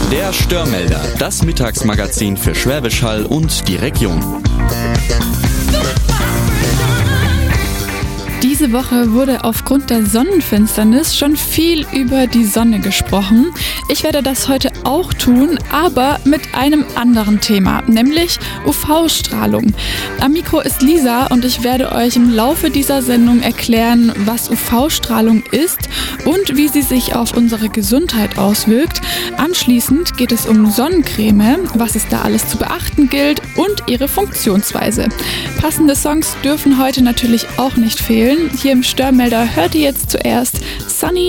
Der Störmelder, das Mittagsmagazin für Schwäbisch Hall und die Region. Diese Woche wurde aufgrund der Sonnenfinsternis schon viel über die Sonne gesprochen. Ich werde das heute auch tun, aber mit einem anderen Thema, nämlich UV-Strahlung. Am Mikro ist Lisa und ich werde euch im Laufe dieser Sendung erklären, was UV-Strahlung ist und wie sie sich auf unsere Gesundheit auswirkt. Anschließend geht es um Sonnencreme, was es da alles zu beachten gilt und ihre Funktionsweise. Passende Songs dürfen heute natürlich auch nicht fehlen. Hier im Störmelder hört ihr jetzt zuerst Sunny